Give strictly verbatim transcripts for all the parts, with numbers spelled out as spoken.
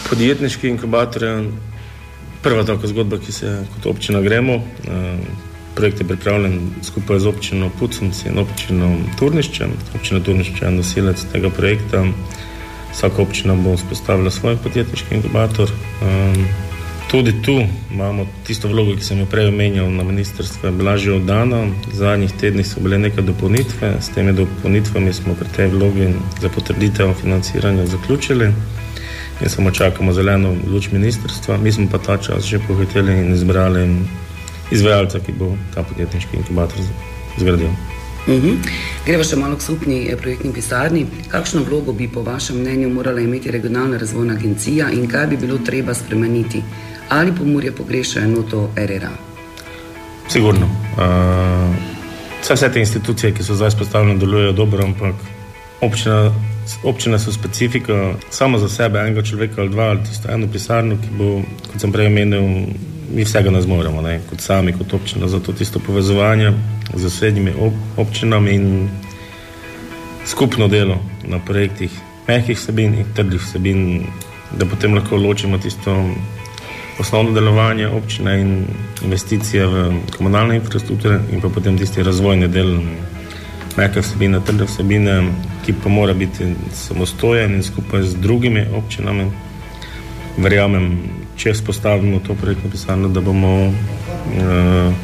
Podjetniški inkubator je prva taka zgodba, ki se kot občina gremo. Projekt je pripravljen skupaj z občino Puconci in občino Turnišče. Občina Turnišče je nosilec tega projekta. Vsaka občina bo vzpostavila svoj podjetniški inkubator. Tudi tu imamo tisto vlogo, ki sem jo prej omenjal na ministrstvu, je bila že oddana. V zadnjih tednih so bile neke dopolnitve. S temi dopolnitvami smo pri tej vlogi za potrditev financiranja zaključili in samo čakamo zeleno luč ministrstva. Mi smo pa ta čas že pohiteli in izbrali izvajalca, ki bo ta podjetniški inkubator zgradil. Uh-huh. Greva še malo k skupni projektni pisarni. Kakšno vlogo bi po vašem mnenju morala imeti regionalna razvojna agencija in kaj bi bilo treba spremeniti? Ali Pomurje pogreša enoto R R A? Sigurno. Uh, vse te institucije, ki so zdaj spostavljene, delujejo dobro, ampak občina, občina so specifika samo za sebe, enega človeka ali dva, ali tisto eno pisarno, ki bo, kot sem prej omenil, mi vsega ne zmoremo, ne, kot sami, kot občina, zato tisto povezovanje z sosednjimi ob, občinami in skupno delo na projektih mehkih vsebin in trdih vsebin, da potem lahko ločimo tisto osnovno delovanje občine in investicije v komunalne infrastrukture in pa potem tisti razvojni del mehke vsebine, trde vsebine, ki pa mora biti samostojen in skupaj z drugimi občinami. Verjamem, če spostavimo to projektno pisarno, da bomo uh,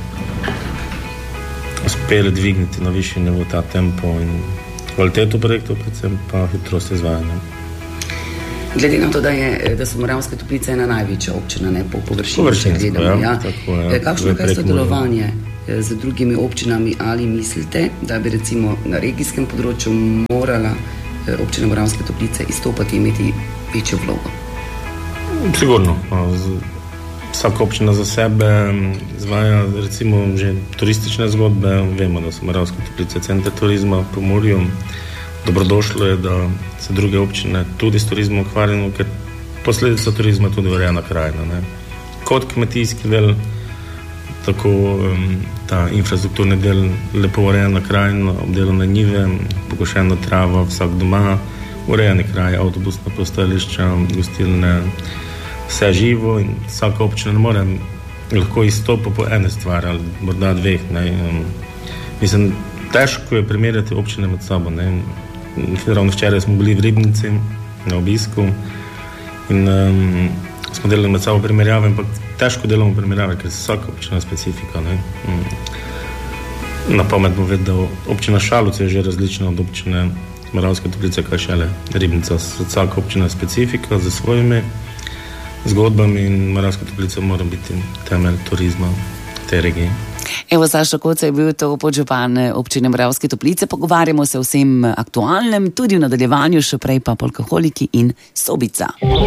uspeli dvigniti na višji nivo ta tempo in kvaliteto projektov, predvsem pa hitrost izvajanja. Glede na to, da, je, da so Moravske Toplice ena največja občina, ne po površini, če gledamo. Ja, ja. Kakšno je sodelovanje z drugimi občinami, ali mislite, da bi recimo na regijskem področju morala občina Moravske Toplice izstopati in imeti večjo vlogo? Sigurno. Vsaka občina za sebe izvaja recimo že turistične zgodbe. Vemo, da so Moravske Toplice center turizma po Pomurju. Dobrodošlo je, da se druge občine tudi s turizmom ukvarjajo, ker posledica turizma je tudi urejena krajina. Ne. Kot kmetijski del, tako um, ta infrastrukturni del, lepo urejena krajina, obdelane njive, pokošena trava, vsak doma, urejeni kraj, avtobusna postajališča, gostilne, vse živo in vsaka občina ne more lahko izstopa po ene stvari ali morda dveh. Ne. Um, mislim, težko je primerjati občine med sabo. Ne. Ravno včeraj smo bili v Ribnici na obisku in um, smo delali med sabo primerjave, ampak težko delamo primerjave, ker se vsaka občina specifika. Ne. Um, na pamet bom vedel, da občina Šalovci je že različna od občine Moravske Toplice, kaj šele Ribnica. Vsaka občina je specifika za svojimi zgodbami in Moravska Toplica mora biti temelj turizma te regije. Evo, Sašo Koca je bil to podžupan občine Moravske Toplice. Pogovarjamo se o vsem aktualnem, tudi v nadaljevanju, še prej pa Polkaholiki in Sobica.